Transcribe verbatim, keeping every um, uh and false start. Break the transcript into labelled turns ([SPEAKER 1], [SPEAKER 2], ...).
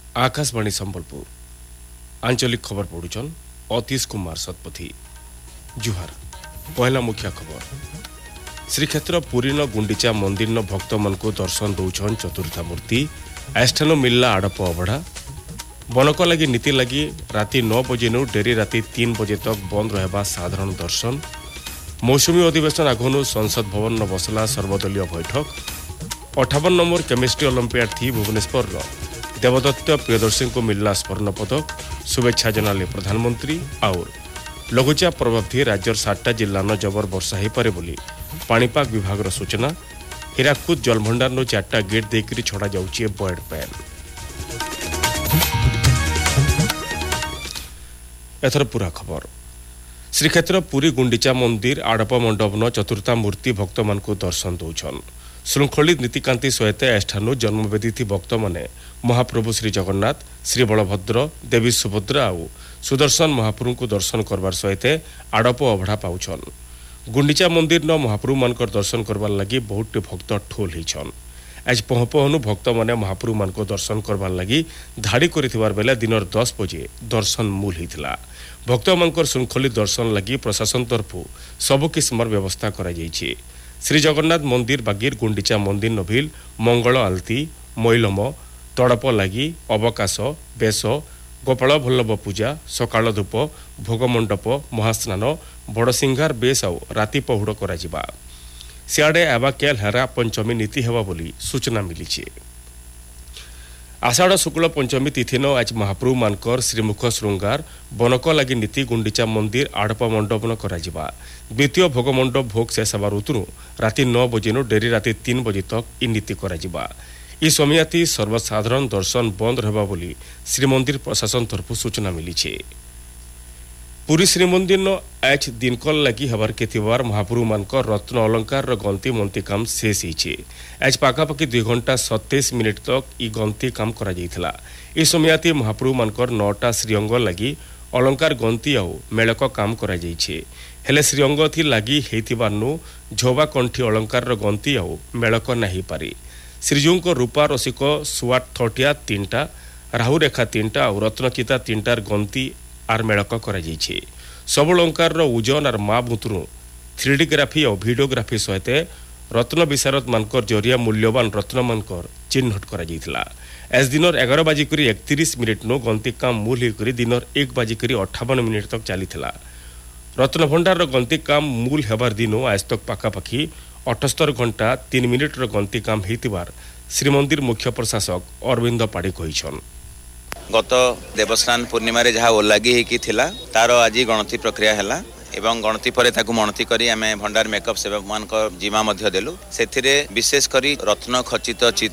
[SPEAKER 1] आकाशवाणी संबलपुर आंचलिक खबर पढ़ुचन अतीश कुमार सतपथी। जुहार पहला मुख्य खबर श्रीक्षेत्र पुरी न गुंडीचा मंदिर न भक्त मन को दर्शन दौछन चतुर्था मूर्ति आस्थान मिलला आड़प अबढ़ा बनक लगी नीति लगी राति नौ बजे नु डेरी राति तीन बजे तक बंद रहबा साधारण दर्शन मौसुमी अधिवेशन आगनु संसद भवन न बसला सर्वदलीय बैठक अठावन नंबर केमिस्ट्री ओलंपियाड थी भुवनेश्वर देवदत्त प्रियदर्शी को मिलला स्वर्ण पदक शुभेच्छा जनाले प्रधानमंत्री और लघुचाप प्रभाव थी राज्यर सातटा जिला न जबर वर्षा हो पारे बोली पाणीपाग विभाग सूचना हीराकुद जलभंडार नो चार्टा गेट देकरी छड़ा जाउची बर्ड पैन। एथर पूरा खबर श्रीक्षेत्र पुरी गुंडीचा मंदिर आड़प मंडप न चतुर्था मूर्ति भक्त मान को दर्शन दौछन श्रृंखलित नीतिकांति सहित एष्ठानु जन्मवेदी थी भक्त माने महाप्रभु श्री जगन्नाथ श्री बलभद्र देवी सुभद्रा और सुदर्शन महाप्रभु को दर्शन करवार सहित आड़प अभड़ा पाउछन गुंडीचा मंदिर न महाप्रभु मानकर दर्शन करवार लगी बहुत भक्त ठोल होइछन आज पहपहनु भक्त माने महाप्रभु मान को दर्शन करवार लगी धाड़ी करिथिबार बेला दिनर दस बजे दर्शन मूल होइथिला भक्त मानकर श्रृंखलित दर्शन लगी प्रशासन तरफु सबु किस्मर व्यवस्था करा जाइछि श्री जगन्नाथ मंदिर बागीर गुंडीचा मंदिर नभिल मंगल आलती मैलम तड़प लगी अवकाश बेश गोपाल वल्लभ पूजा सकाल धूप भोगमंडप महास्नान बड़सिंगार बेश और राति पहुड़ करा जिबा सियाड़े आबाक्याल हेरा पंचमी नीति हेबा बोली सूचना मिली। आषाढ़ शुक्ल पंचमी तिथि न आज महाप्रभु मानकर श्रीमुख श्रृंगार बनक लगी नीति गुंडीचा मंदिर आड़प मंडप न करा जिबा द्वितीय भोगमंडप भोग शेष हवा ऋतु राति नौ बजे नु डेरी राति तीन बजे तक इ नीति करा जिबा इ समयाति सर्वसाधारण दर्शन बंद रहबा बोली श्रीमंदिर प्रशासन तरफ सूचना मिली। पुरी श्रीमंदिर न आज दिनकल लगी हबार के थिवार महाप्रभु मानकर रत्न अलंकार रो गंती मंती काम शेष होइछे आज पाखापाखि दुई घंटा सत्ताईस मिनिट तक इ गंती काम करा जाइथिला इ समयाति महाप्रभु मानकर नौटा श्रीअंग लगी अलंकार गंती आउ मेलक काम करा जाइछे हेले श्रीअंग थी लगी हेतिबानु झोबा कंठी अलंकार रो गंती आउ मेलक नाही पारी श्रीजू को रूपा रसिक सुआट थटिया तीनटा राहु रेखा तीनटा और रत्नचिता तीनटार गंती आर मेलक करा जाइछे सब अलंकार रो ओजन आर मा बुतरु थ्री डी ग्राफी और भिडियोग्राफी सहित रत्न विशारद मानकर जरिया मूल्यवान रत्न मानकर चिन्हट करा जाइथिला एस दिनर एगार बाजिक एकतीस मिनिट नो गंती काम मूल होकर दिनर एक बाजिक अठावन मिनिट तक चलीथिला रत्न भंडार गंती काम मूल हेबार दिन आज तक पाखापाखि अठहत्तर घंटा तीन मिनिट रो गंती काम हेतिबार श्रीमंदिर मुख्य प्रशासक अरविंद पाड़ी कहिछन
[SPEAKER 2] गत देवस्नान पूर्णिमा रे जहाँ ओलागी हेकी थिला तार आज गणति प्रक्रिया हैला एवं गणति परे ताकु मणति करी आमे भंडार मेकअप सेवक मान जिमा मध्य देलु सेथिरे विशेष करी रत्न खचित